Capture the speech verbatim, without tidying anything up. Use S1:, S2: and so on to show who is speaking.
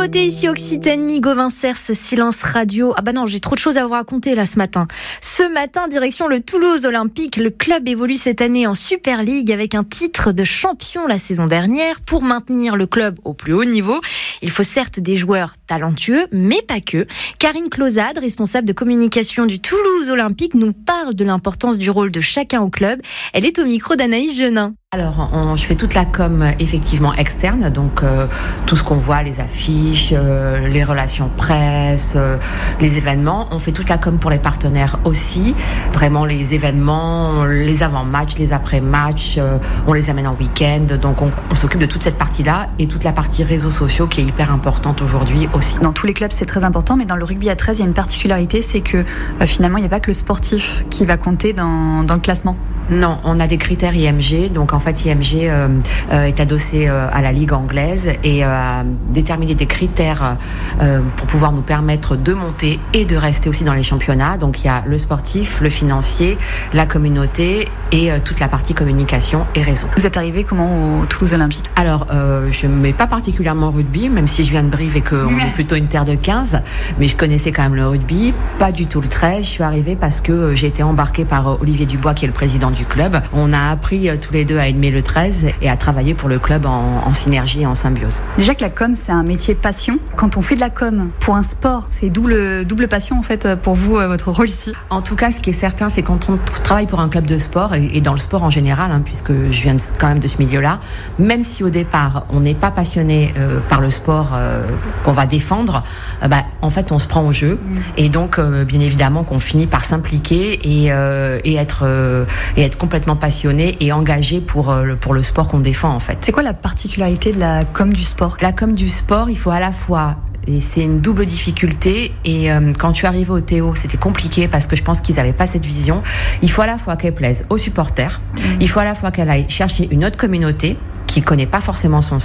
S1: nouveauté ici Occitanie, Gauvin Cers, Silence Radio. Ah bah non, j'ai trop de choses à vous raconter là ce matin. Ce matin, direction le Toulouse Olympique. Le club évolue cette année en Super League avec un titre de champion la saison dernière. Pour maintenir le club au plus haut niveau, il faut certes des joueurs talentueux, mais pas que. Karine Clausade, responsable de communication du Toulouse Olympique, nous parle de l'importance du rôle de chacun au club. Elle est au micro d'Anaïs Genin.
S2: Alors, on, je fais toute la com effectivement externe, donc euh, tout ce qu'on voit, les affiches, euh, les relations presse, euh, les événements. On fait toute la com pour les partenaires aussi, vraiment les événements, les avant-matchs, les après-matchs, euh, on les amène en week-end, donc on, on s'occupe de toute cette partie-là et toute la partie réseaux sociaux qui est hyper importante aujourd'hui aussi.
S3: Dans tous les clubs, c'est très important, mais dans le rugby à treize, il y a une particularité, c'est que euh, finalement, il n'y a pas que le sportif qui va compter dans, dans le classement.
S2: Non, on a des critères I M G, donc en fait I M G euh, euh, est adossé euh, à la Ligue anglaise et euh, a déterminé des critères euh, pour pouvoir nous permettre de monter et de rester aussi dans les championnats. Donc il y a le sportif, le financier, la communauté et euh, toute la partie communication et réseau.
S3: Vous êtes arrivé comment au Toulouse Olympique ?
S2: Alors euh, je ne mets pas particulièrement au rugby, même si je viens de Brive et qu'on ouais. est plutôt une terre de quinze, mais je connaissais quand même le rugby, pas du tout le treize. Je suis arrivée parce que euh, j'ai été embarquée par euh, Olivier Dubois qui est le président du club. On a appris euh, tous les deux à aimer le treize et à travailler pour le club en, en synergie et en symbiose.
S3: Déjà que la com, c'est un métier passion. Quand on fait de la com pour un sport, c'est double, double passion en fait pour vous, euh, votre rôle ici.
S2: En tout cas, ce qui est certain, c'est quand on travaille pour un club de sport et, et dans le sport en général, hein, puisque je viens de, quand même de ce milieu-là, même si au départ, on n'est pas passionné euh, par le sport euh, qu'on va défendre, euh, bah, en fait, on se prend au jeu. Mmh. Et donc, euh, bien évidemment, qu'on finit par s'impliquer et, euh, et, être, euh, et être complètement passionné et engagé pour le, pour le sport qu'on défend en fait.
S3: C'est quoi la particularité de la com du sport ?
S2: La com du sport, il faut à la fois, et c'est une double difficulté, et euh, quand tu arrives au Théo, c'était compliqué parce que je pense qu'ils n'avaient pas cette vision. Il faut à la fois qu'elle plaise aux supporters, mmh. il faut à la fois qu'elle aille chercher une autre communauté qui connaît pas forcément son